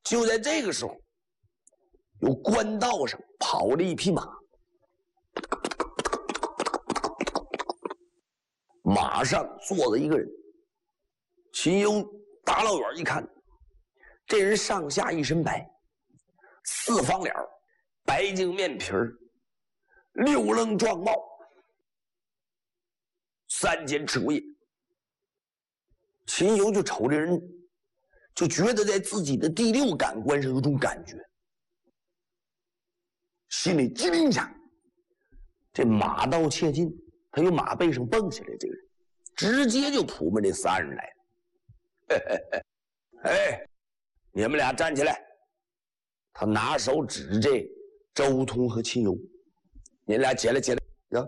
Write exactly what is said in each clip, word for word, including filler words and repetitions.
就在这个时候，有官道上跑了一匹马，马上坐着一个人。秦攸大老远一看，这人上下一身白，四方脸，白净面皮儿，六棱壮帽，三尖赤骨。秦攸就瞅这人，就觉得在自己的第六感官上有种感觉，心里机灵一下。这马到切近，他由马背上蹦下来，这个人直接就扑奔这仨人来了。嘿嘿嘿，哎，你们俩站起来！他拿手指这周通和秦攸，你俩起来起来呀！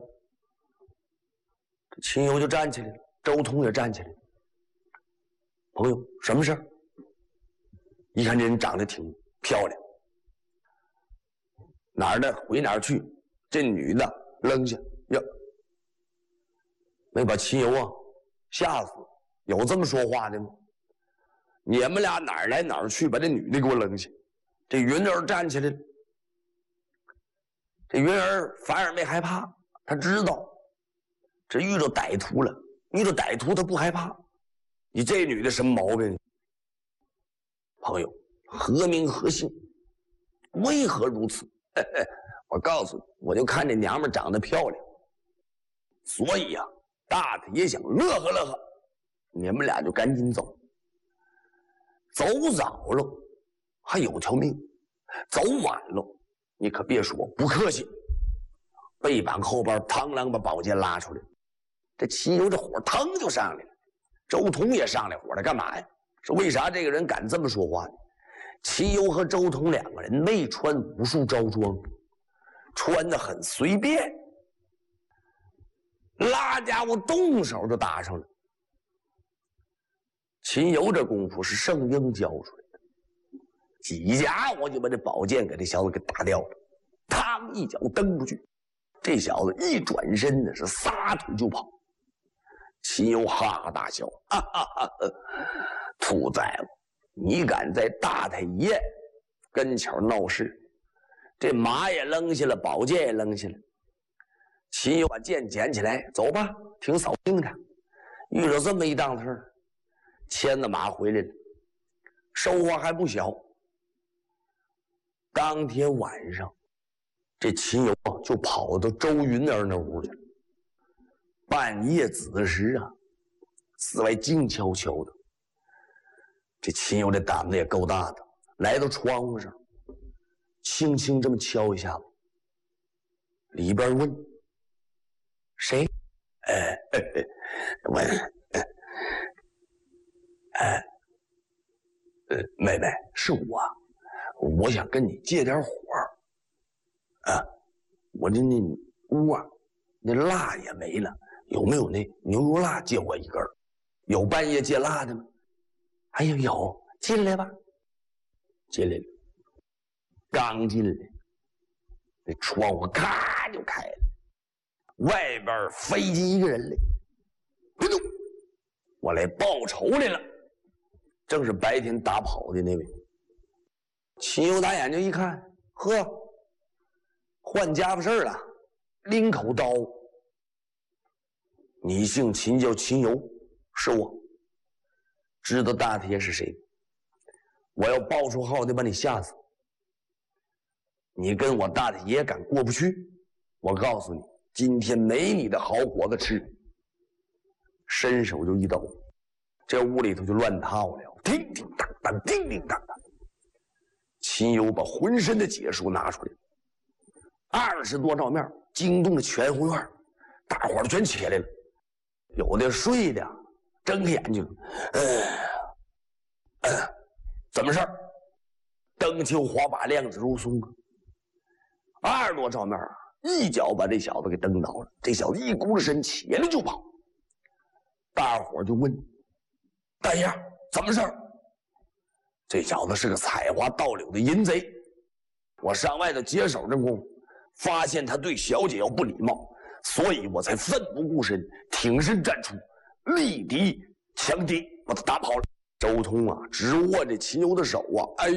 秦攸就站起来了，周通也站起来了。朋友，什么事儿？一看这人长得挺漂亮，哪儿的回哪儿去。这女的扔下呀，没把秦攸啊吓死。有这么说话的吗？你们俩哪儿来哪儿去，把这女的给我扔下。这云儿站起来了，这云儿反而没害怕，他知道这遇到歹徒了，遇到歹徒他不害怕。你这女的什么毛病？朋友，何名何姓？为何如此？嘿嘿，我告诉你，我就看这娘们长得漂亮，所以呀、啊，大太爷想乐呵乐呵，你们俩就赶紧走。走早了还有条命，走晚了你可别说不客气。背板后边螳螂把宝剑拉出来，这秦攸这火腾就上来了。周通也上来火了，干嘛呀？是为啥这个人敢这么说话呢？秦攸和周通两个人没穿武术着装，穿得很随便，拉家伙动手就打上了。秦攸这功夫是圣婴教出来的，几家伙就把这宝剑给这小子给打掉了，嘡一脚蹬出去，这小子一转身呢是撒腿就跑。秦攸哈哈大笑，哈哈哈哈，兔崽子，你敢在大太爷跟前闹事？这马也扔下了，宝剑也扔下了。秦攸把剑捡起来，走吧，挺扫兴的。遇着这么一档事儿，牵着马回来了，收获还不小。当天晚上，这秦攸啊就跑到周云儿那屋去了。半夜子时啊，四外静悄悄的。这秦攸这胆子也够大的，来到窗户上，轻轻这么敲一下子，里边问：“谁？”哎哎哎，问，哎，哎，呃，妹妹，是我，我想跟你借点火啊，我这那屋啊，那蜡也没了。有没有那牛油蜡借我一根？有半夜借蜡的吗？哎呀，有，进来吧。进来了，刚进来，那窗户咔就开了，外边飞进一个人来，别动，我来报仇来了。正是白天打跑的那位。秦攸打眼睛一看，呵，换家伙事儿了，拎口刀。你姓秦叫秦攸，是我，知道大太爷是谁？我要报出号的把你吓死。你跟我大太爷敢过不去？我告诉你，今天没你的好果子吃。伸手就一刀，这屋里头就乱套了，叮叮当当，叮叮当当。秦攸把浑身的解数拿出来，二十多照面惊动了全后院，大伙儿全起来了。有的睡的睁开眼睛，呃，呃，怎么事儿？灯秋火把，亮子如松啊！二十多照面啊，一脚把这小子给蹬倒了。这小子一咕噜身起来就跑。大伙儿就问：“大爷，怎么事儿？”这小子是个采花盗柳的淫贼，我上外头接手这功夫，发现他对小姐要不礼貌，所以我才奋不顾身，挺身站出，力敌强敌，把他打跑了。周通啊，直握着秦攸的手啊，哎。